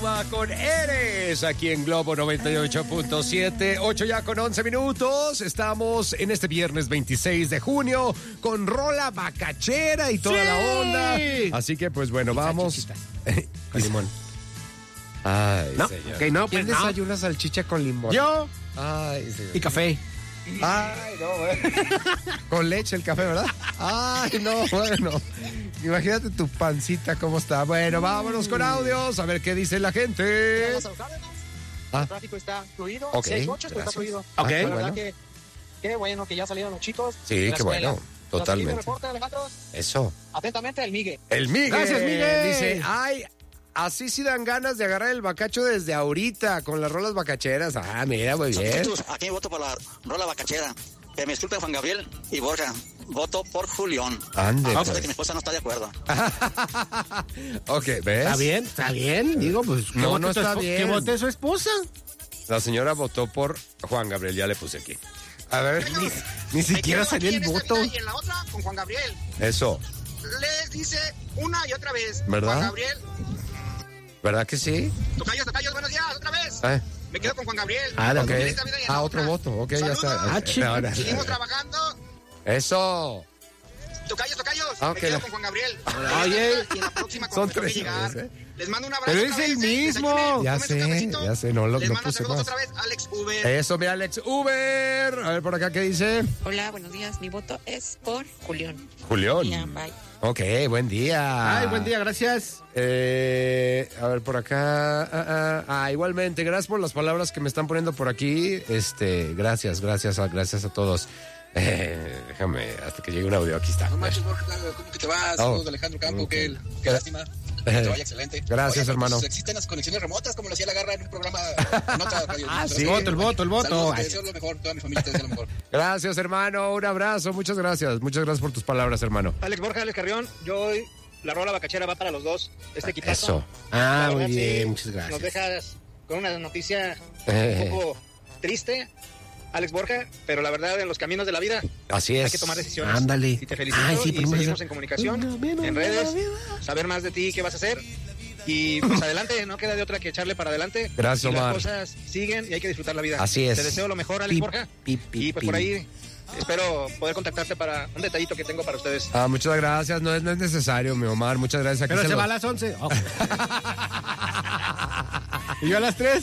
Alba con Eres, aquí en Globo 98.7, 8 ya con 11 minutos. Estamos en este viernes 26 de junio con rola bacachera y toda la onda. Así que, pues bueno, vamos. Con limón. Ay, no, señor. Okay, no, pues ¿Quién no. desayuna salchicha con limón? Yo. Ay, señor. Y café. Ay, no, bueno. Con leche el café, ¿verdad? Ay, no, bueno. Imagínate tu pancita cómo está. Bueno, vámonos con audios, a ver qué dice la gente. El tráfico está fluido. Ok, Sí, hay coches, pero está gracias. fluido. Ok. La verdad Bueno. que qué bueno que ya salieron los chicos. Sí, de la qué escuela. bueno, totalmente. Nos reporta, Alejandro. Eso. Atentamente, el Migue. El Miguel. Gracias, Miguel. Dice, ay, así sí dan ganas de agarrar el bacacho desde ahorita con las rolas bacacheras. Ah, mira, muy bien. Santitos, aquí voto por la rola bacachera. Que me disculpen Juan Gabriel y Borja. Voto por Julián. Ande, Vamos a pues. ver que mi esposa no está de acuerdo. Ok, ¿ves? Está bien. Digo, pues. No, vote no tu está bien. Que vote su esposa. La señora votó por Juan Gabriel, ya le puse aquí. A ver, ni siquiera salió el voto. Y en la otra, con Juan Gabriel. Eso, Les dice una y otra vez. ¿Verdad? Juan Gabriel. ¿verdad que sí? Tocayos, buenos días, otra vez. Me quedo con Juan Gabriel. Ah, ok. En esta vida y en la Otro otra. voto, ok, ya Saludos. está. Ah, chido. Ahora- Seguimos trabajando. Eso. Tocayos. Ah, ok. Me quedo con Juan Gabriel. Oye, Y en la próxima, son cuando me toque tres llegar, veces, les mando un abrazo. Pero otra es el vez, mismo. desayunen, Ya tomen su cafecito. sé, no Les mando puse saludos más. otra vez, Alex Uber. Eso, mi Alex Uber. A ver por acá, ¿qué dice? Hola, buenos días. Mi voto es por Julián. Julián. Ya, bye. Ok, buen día. Ay, buen día, gracias. A ver, por acá. Igualmente, gracias por las palabras que me están poniendo por aquí. Gracias a todos. Déjame, hasta que llegue un audio, aquí está. No manches, Borja, ¿cómo que te vas? Saludos de Alejandro Campo, Ok. qué lástima. Que te vaya excelente. Gracias, Oye, hermano. Pues existen las conexiones remotas, como lo hacía la Garra en un programa en otra radio. Sí. El voto. Saludos, te Ay, deseo lo mejor, toda mi familia te desea lo mejor. Gracias, hermano. Un abrazo. Muchas gracias por tus palabras, hermano. Alex Borja, Alex Carrión, yo hoy la rola bacachera va para los dos. Este equipazo. Eso. Ah, La muy verdad, bien, sí, muchas gracias. Nos dejas con una noticia un poco triste, Alex Borja, pero la verdad, en los caminos de la vida Así es. hay que tomar decisiones. Ándale. Y te felicito. Ay, sí, y pero seguimos en comunicación, en redes, saber más de ti, qué vas a hacer. Y pues adelante, no queda de otra que echarle para adelante. Gracias, Y las Omar. cosas siguen y hay que disfrutar la vida. Así es. Te deseo lo mejor, Alex Borja. Y pues por ahí espero poder contactarte para un detallito que tengo para ustedes. Muchas gracias. No es necesario, mi Omar. Muchas gracias. Aquí Pero se lo- va a las 11. Oh. Y yo a las 3.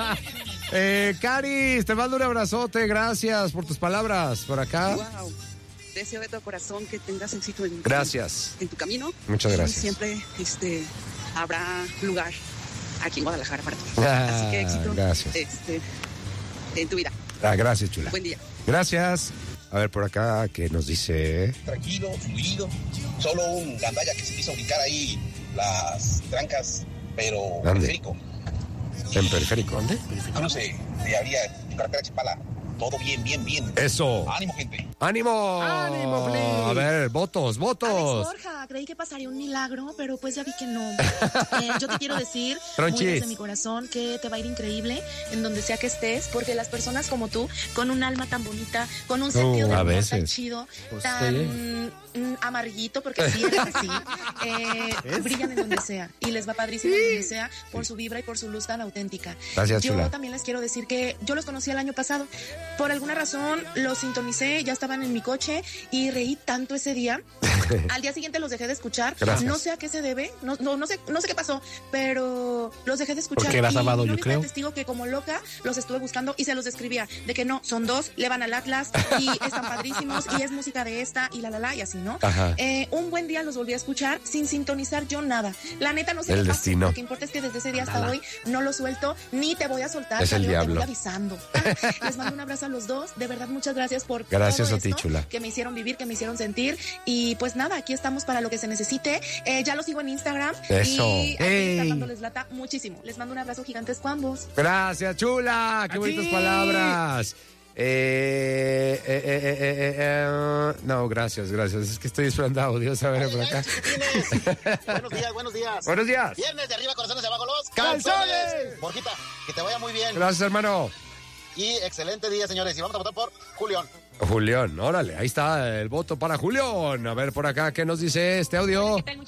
Caris, te mando un abrazote. Gracias por tus palabras por acá. Wow. Deseo de todo corazón que tengas éxito Gracias. en tu camino. Muchas gracias. Y siempre habrá lugar aquí en Guadalajara para ti. Ah, Así que éxito gracias. en tu vida. Gracias, chula. Buen día. Gracias. A ver por acá, ¿qué nos dice? Tranquilo, fluido. Solo un gandalla que se quiso brincar ahí las trancas, pero ¿Dónde? periférico. En periférico. ¿Dónde? Cruce de Avía, carretera Chapala. Todo bien. Eso. Ánimo, gente. ¡Ánimo! ¡Ánimo, please! A ver, votos. Alex Borja, creí que pasaría un milagro, pero pues ya vi que no. Yo te quiero decir, muy Tronchis. desde mi corazón, que te va a ir increíble en donde sea que estés, porque las personas como tú, con un alma tan bonita, con un sentido de a humor tan veces. chido, Pues, tan amarguito, porque sí eres así, brillan en donde sea y les va padrísimo en donde sea por su vibra y por su luz tan auténtica. Gracias, Yo chula. también les quiero decir que yo los conocí el año pasado. Por alguna razón los sintonicé, ya estaban en mi coche y reí tanto ese día. Al día siguiente los dejé de escuchar. Gracias. No sé a qué se debe, no sé qué pasó, pero los dejé de escuchar. Porque era Y sábado, mi yo única creo. testigo que como loca los estuve buscando y se los describía de que no, son dos, le van al Atlas y están padrísimos y es música de esta y y así, ¿no? Ajá. Un buen día los volví a escuchar sin sintonizar yo nada. La neta no sé El qué pasó. destino. Lo que importa es que desde ese día hasta hoy no lo suelto ni te voy a soltar. Es el Jaleo, diablo. Te voy avisando. Les mando un abrazo a los dos. De verdad, muchas gracias por Gracias todo a ti, esto chula. que me hicieron vivir, que me hicieron sentir. Y pues nada, aquí estamos para lo que se necesite. Ya los sigo en Instagram. Eso. Y aquí Ey. está dándoles lata muchísimo. Les mando un abrazo gigantesco a ambos. Gracias, chula. Qué ¡A bonitas ti! palabras. No, gracias. Es que estoy esperando audios. A ver por acá. Buenos días. Buenos días. Viernes de arriba, corazones de abajo, los ¡Calzones! Borjita, que te vaya muy bien. Gracias, hermano. Y excelente día, señores. Y vamos a votar por Julián. Julián, órale, ahí está el voto para Julián. A ver por acá, ¿qué nos dice este audio? ¿Qué tal,